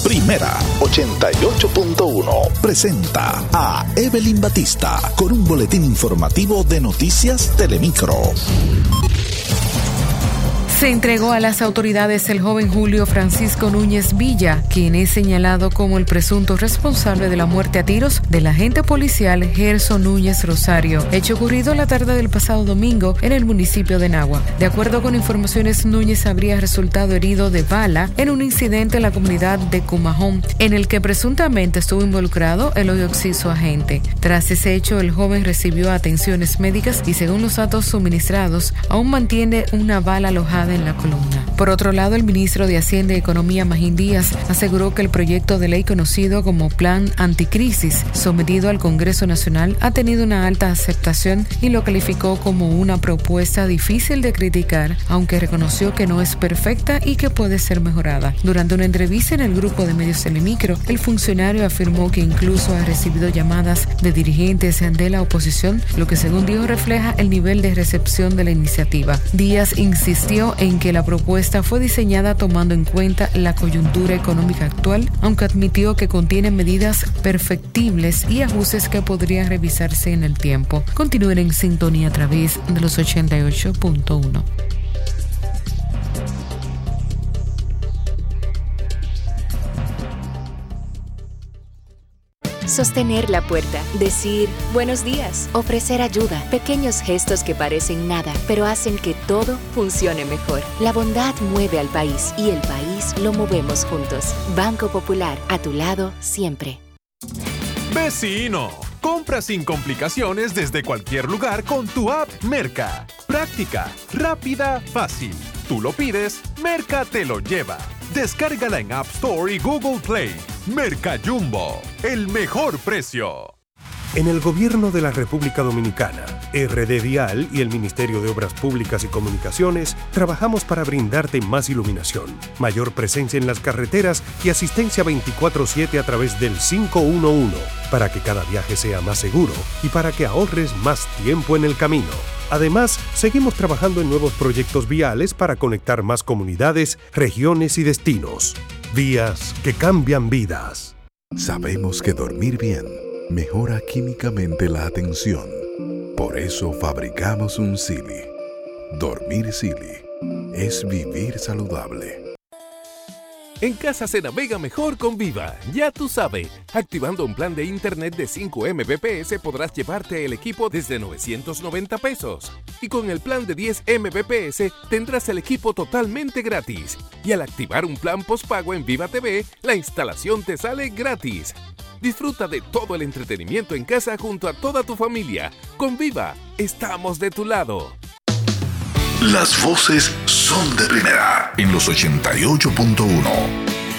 Primera 88.1 presenta a Evelyn Batista con un boletín informativo de Noticias Telemicro. Se entregó a las autoridades el joven Julio Francisco Núñez Villa, quien es señalado como el presunto responsable de la muerte a tiros del agente policial Gerson Núñez Rosario, hecho ocurrido la tarde del pasado domingo en el municipio de Nagua. De acuerdo con informaciones, Núñez habría resultado herido de bala en un incidente en la comunidad de Cumajón, en el que presuntamente estuvo involucrado el hoy occiso agente. Tras ese hecho, el joven recibió atenciones médicas y, según los datos suministrados, aún mantiene una bala alojada en la columna. Por otro lado, el ministro de Hacienda y Economía, Magín Díaz, aseguró que el proyecto de ley conocido como Plan Anticrisis, sometido al Congreso Nacional, ha tenido una alta aceptación y lo calificó como una propuesta difícil de criticar, aunque reconoció que no es perfecta y que puede ser mejorada. Durante una entrevista en el grupo de medios Telemicro, el funcionario afirmó que incluso ha recibido llamadas de dirigentes de la oposición, lo que según dijo refleja el nivel de recepción de la iniciativa. Díaz insistió en que la propuesta fue diseñada tomando en cuenta la coyuntura económica actual, aunque admitió que contiene medidas perfectibles y ajustes que podrían revisarse en el tiempo. Continúen en sintonía a través de los 88.1. Sostener la puerta, decir buenos días, ofrecer ayuda, pequeños gestos que parecen nada, pero hacen que todo funcione mejor. La bondad mueve al país y el país lo movemos juntos. Banco Popular, a tu lado siempre. Vecino, compra sin complicaciones desde cualquier lugar con tu app Merca. Práctica, rápida, fácil. Tú lo pides, Merca te lo lleva. Descárgala en App Store y Google Play. Merca Jumbo, el mejor precio. En el Gobierno de la República Dominicana, RD Vial y el Ministerio de Obras Públicas y Comunicaciones trabajamos para brindarte más iluminación, mayor presencia en las carreteras y asistencia 24/7 a través del 511, para que cada viaje sea más seguro y para que ahorres más tiempo en el camino. Además, seguimos trabajando en nuevos proyectos viales para conectar más comunidades, regiones y destinos. Vías que cambian vidas. Sabemos que dormir bien mejora químicamente la atención. Por eso fabricamos un Silly. Dormir Silly es vivir saludable. En casa se navega mejor con Viva, ya tú sabes. Activando un plan de internet de 5 Mbps podrás llevarte el equipo desde 990 pesos. Y con el plan de 10 Mbps tendrás el equipo totalmente gratis. Y al activar un plan postpago en Viva TV, la instalación te sale gratis. Disfruta de todo el entretenimiento en casa junto a toda tu familia. Con Viva, estamos de tu lado. Las voces son de primera en los 88.1.